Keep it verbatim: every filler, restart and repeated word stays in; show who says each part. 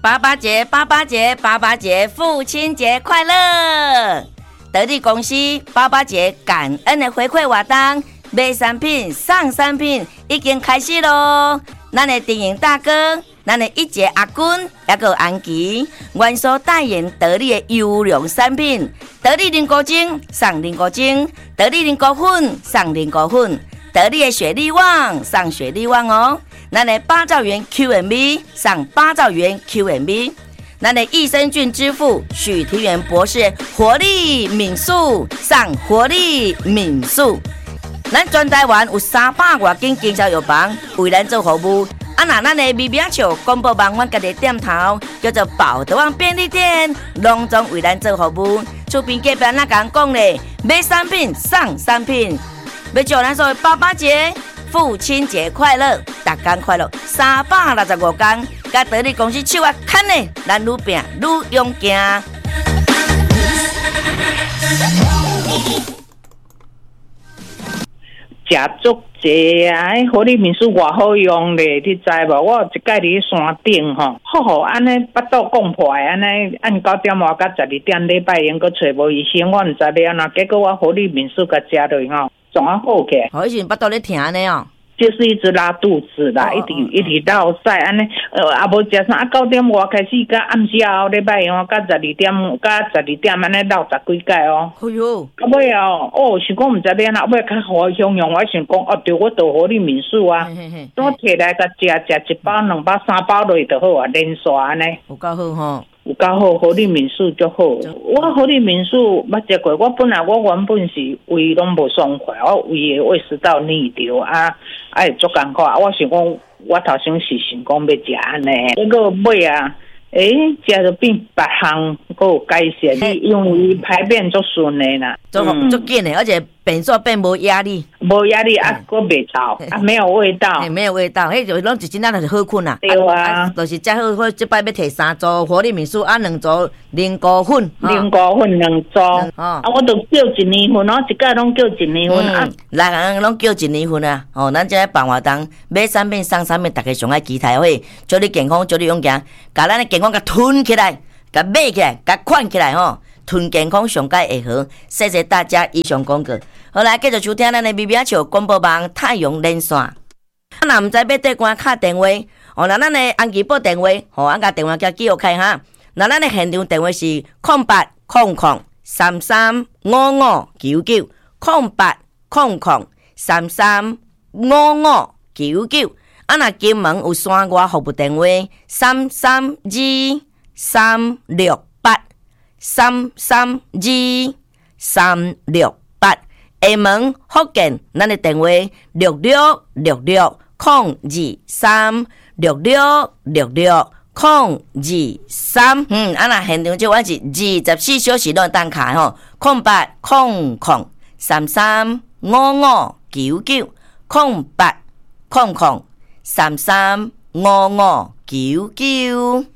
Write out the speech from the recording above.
Speaker 1: 爸爸节，爸爸节，爸爸节，父亲节快乐！得力公司爸爸节感恩的回馈活动，买产品送产品已经开始咯。咱的电影大哥，咱的一姐阿君，还有安琪，原所代言得力的优良产品，得力菱果精送菱果精，得力菱果粉送菱果粉，得力的雪力旺送雪力旺哦。咱的八兆元 Q M B 送八兆元 Q M B， 咱的益生菌之父许庭元博士活力敏素送活力敏素。咱全台湾有三百外间经销药房为咱做服务。啊，那咱的米饼球公布网阮家己店头叫做宝德旺便利店，隆重为咱做服务。厝边隔壁那讲讲咧，买产品送产品，要祝咱所谓爸爸节、父亲节快乐，大家快乐，三百六十五天，甲得力公司手啊牵咧，咱愈拼愈勇敢。
Speaker 2: 食足济啊！迄活力面素偌好用咧，你知无？我有一摆伫山顶吼，好好安尼巴肚讲破安尼，按九点外到十二点礼拜用，搁找无医生，我毋知要安怎。结果我活力面素甲食落吼，总啊好起来。
Speaker 1: 好，以前巴肚咧疼呢哦。
Speaker 2: 就是一直拉肚子啦，哦、一直一直落屎安尼，呃，也无食啥，啊九点外开始，甲暗时后礼拜用，甲十二点，甲十二点安尼落十几摆哦。
Speaker 1: 哎呦！
Speaker 2: 到尾哦，哦，想讲毋知要安怎，尾较好享用，我想讲哦，对，我倒活力民宿啊，我摕来甲食食一包、两包、三包落就好啊，连刷安尼。
Speaker 1: 有够好吼！
Speaker 2: 有够好，活力民宿就好。我活力民宿捌食过，我本来我原本是胃拢无爽快，我胃的胃食道逆流啊，啊会足艰苦。我想讲，我头先是想讲要食安尼，结果尾啊，诶，食着变别项，佫有改善，因为排便足顺的啦，
Speaker 1: 足足紧的，而且便所变无压力，
Speaker 2: 无压力啊，佫袂臭，啊没有味道，
Speaker 1: 没有味道，迄就拢一真仔就是好困啦。
Speaker 2: 对啊，
Speaker 1: 就是遮好，我即摆要摕三组活力民宿，啊两组菱果粉，
Speaker 2: 菱果粉两组，啊我都叫一年份哦，一届拢叫一年份啊，
Speaker 1: 人人拢叫一年份啊。哦，咱遮办活动买产品送产品，大家上爱期待会，祝你健康，祝你勇敢，甲咱的健康甲吞起来，甲买起来，甲款起来吼。吞健康上界会好，谢谢大家以上广告。好来，继续收听咱的咪咪笑广播网太阳连线。啊，若毋知要对官敲电话，哦，那咱的安琪报电话，吼，俺甲电话叫记录开哈。那咱的现场电话是空八空空三三五五九九，空八空空三三五五九九。啊，若金门有山外服务电话三三二三六八。三三二三六八，厦门福建，咱的电话六六六六空二三六六六六空二三。嗯，啊那现场即我是二十四小时拢当开吼，空八空空三三五五九九，空八空空三三五五九九。